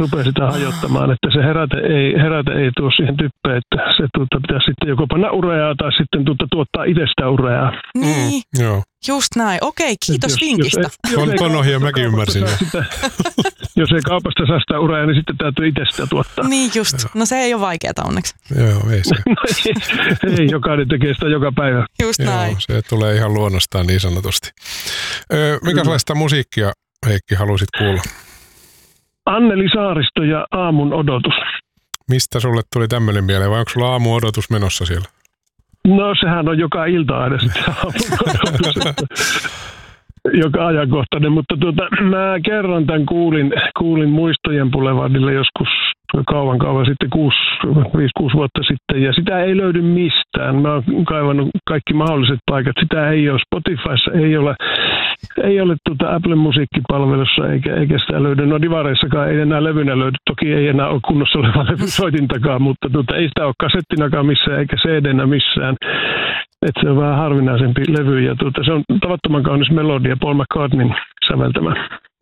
rupeaa sitä hajottamaan, että se heräte ei tuo siihen typpeen, että se pitäisi sitten joko panna ureaa tai sitten tuottaa itsestä ureaa. Niin, Joo. Just näin. Okei, kiitos vinkistä. Ton ohjeen mäkin ymmärsin. Jos ei kaupasta saa sitä ureaa, niin sitten täytyy itse sitä tuottaa. Niin just. No se ei ole vaikeaa onneksi. Joo, ei se. Ei, jokainen tekee sitä joka päivä. Just näin. Joo, se tulee ihan luonnostaan niin sanotusti. Minkälaista musiikkia, Heikki, halusit kuulla? Anneli Saaristo ja Aamun odotus. Mistä sulle tuli tämmöinen mieleen, vai onko sulla aamun odotus menossa siellä? No sehän on joka ilta aina sitten aamun odotus. Joka ajankohtainen, mutta mä kerran tämän kuulin Muistojen Boulevardille joskus kauan sitten, 5-6 vuotta sitten, ja sitä ei löydy mistään. Mä oon kaivannut kaikki mahdolliset paikat. Sitä ei ole Spotifyssa, ei ole Apple musiikkipalvelussa, eikä sitä löydy. No divareissakaan ei enää levynä löydy. Toki ei enää ole kunnossa oleva levy soitintakaan, mutta ei sitä ole kasettinakaan missään, eikä CD-nä missään. Että se on vähän harvinaisempi levy, ja se on tavattoman kaunis melodia, Paul McCartneyn säveltämä.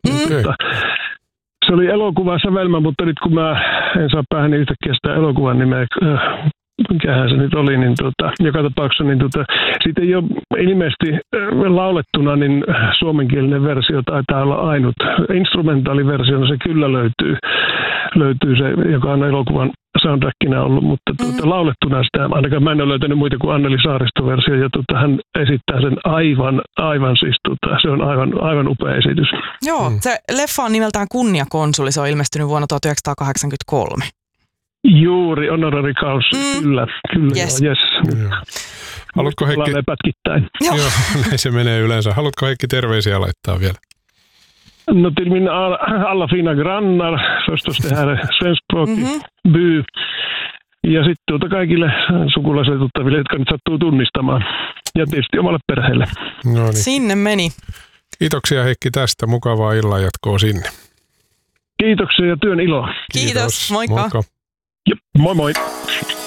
Se oli elokuvan sävelmä, mutta nyt kun mä en saa päähän yhtäkkiä sitä elokuvan nimeä, mikähän se nyt oli, niin joka tapauksessa niin siitä ei ole ilmeisesti laulettuna, niin suomenkielinen versio taitaa olla ainut. Instrumentaaliversiona se kyllä löytyy se, joka on elokuvan soundtrackina ollut, mutta laulettuna sitä, ainakaan mä en ole löytänyt muita kuin Anneli Saaristo-versio, ja hän esittää sen aivan siis, se on aivan upea esitys. Joo, se leffa on nimeltään Kunniakonsuli, se on ilmestynyt vuonna 1983. Juuri, honorary causa, kyllä, yes. Yes. Haluatko Heikki? Pätkittäin. Joo. Näin se menee yleensä. Haluatko Heikki terveisiä laittaa vielä? No till mina alla fina grannar, förstås det här svenskspråkig by. Ja sitten kaikille sukulaisille tuttaville, jotka nyt sattuu tunnistamaan. Ja tietysti omalle perheelle. No niin. Sinne meni. Kiitoksia Heikki tästä. Mukavaa illanjatkoa sinne. Kiitoksia ja työn iloa. Kiitos. Moikka. Moikka. Moi moi.